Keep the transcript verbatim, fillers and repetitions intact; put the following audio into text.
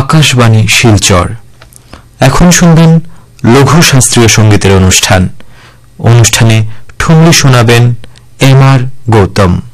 আকাশবাণী শিলচর। এখন শুনবেন লঘু শাস্ত্রীয় সঙ্গীতের অনুষ্ঠান। অনুষ্ঠানে ঠুমরি শোনাবেন এম আর গৌতম।